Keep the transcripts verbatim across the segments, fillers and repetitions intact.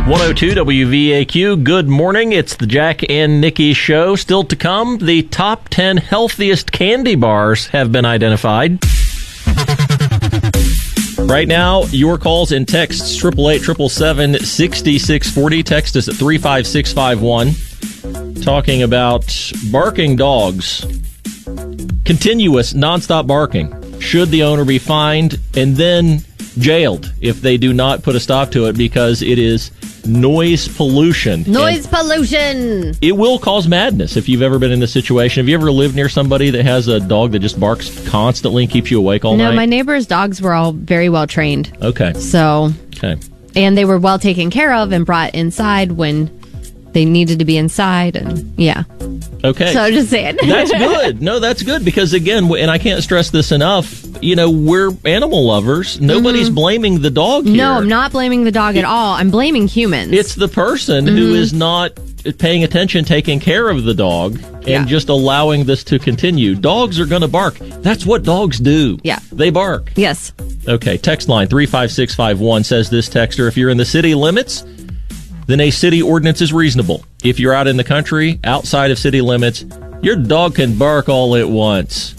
one oh two W V A Q, good morning. It's the Jack and Nikki Show. Still to come, the top ten healthiest candy bars have been identified. Right now, your calls and texts, eight eight eight, seven seven seven, six six four zero. Text us at three five six five one. Talking about barking dogs. Continuous, nonstop barking. Should the owner be fined and then jailed if they do not put a stop to it because it is noise pollution? Noise and pollution. It will cause madness if you've ever been in this situation. Have you ever lived near somebody that has a dog that just barks constantly and keeps you awake all no, night? No, my neighbor's dogs were all very well trained. Okay. So, okay. And they were well taken care of and brought inside when they needed to be inside. And yeah. Okay. So I'm just saying. That's good. No, that's good because, again, and I can't stress this enough, you know, we're animal lovers. Nobody's mm-hmm. blaming the dog here. No, I'm not blaming the dog it, at all. I'm blaming humans. It's the person mm-hmm. who is not paying attention, taking care of the dog, and yeah. just allowing this to continue. Dogs are going to bark. That's what dogs do. Yeah. They bark. Yes. Okay, text line three five six five one says this texter, if you're in the city limits, then a city ordinance is reasonable. If you're out in the country, outside of city limits, your dog can bark all at once.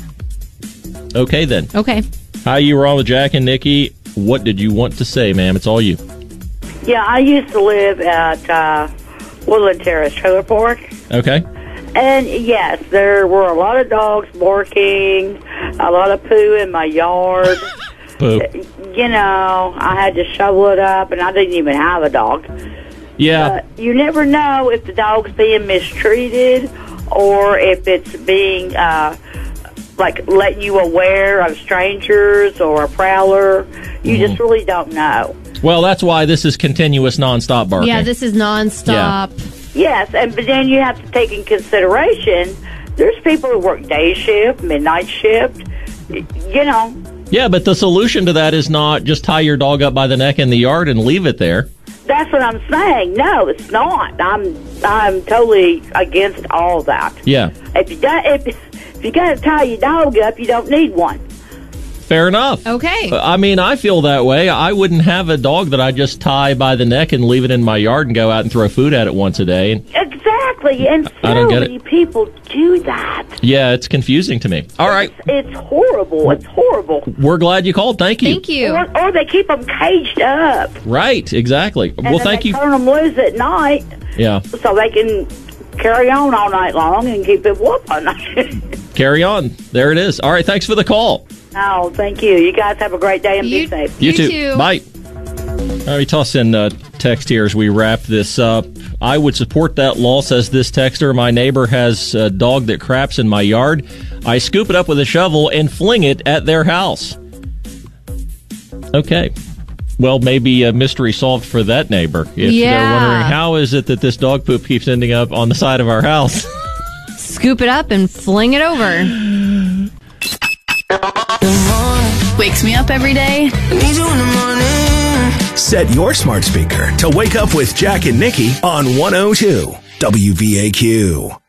Okay, then. Okay. Hi, you were on with Jack and Nikki. What did you want to say, ma'am? It's all you. Yeah, I used to live at uh, Woodland Terrace Trailer Park. Okay. And, yes, there were a lot of dogs barking, a lot of poo in my yard. Poo. You know, I had to shovel it up, and I didn't even have a dog. Yeah. Uh, you never know if the dog's being mistreated or if it's being, uh, like, letting you aware of strangers or a prowler. You mm-hmm. just really don't know. Well, that's why this is continuous nonstop barking. Yeah, this is nonstop. Yeah. Yes, and but then you have to take in consideration, there's people who work day shift, midnight shift, you know. Yeah, but the solution to that is not just tie your dog up by the neck in the yard and leave it there. That's what I'm saying. No, it's not. I'm I'm totally against all that. Yeah. If you got if if you got to tie your dog up, you don't need one. Fair enough. Okay. I mean, I feel that way. I wouldn't have a dog that I just tie by the neck and leave it in my yard and go out and throw food at it once a day. Exactly, and I so don't get many it. people do that. Yeah, it's confusing to me. All right. It's, it's horrible. It's horrible. We're glad you called. Thank you. Thank you. Or, or they keep them caged up. Right, exactly. And well, then thank they you. turn them loose at night. Yeah. So they can carry on all night long and keep it whooping. Carry on. There it is. All right, thanks for the call. Oh, thank you. You guys have a great day and You- be safe. You, You too. too. Bye. All right, toss in uh, text here as we wrap this up. I would support that law, says this texter. My neighbor has a dog that craps in my yard. I scoop it up with a shovel and fling it at their house. Okay. Well, maybe a mystery solved for that neighbor. If Yeah. they're wondering, how is it that this dog poop keeps ending up on the side of our house? Scoop it up and fling it over. Wakes me up every day. Set your smart speaker to wake up with Jack and Nikki on one oh two W V A Q.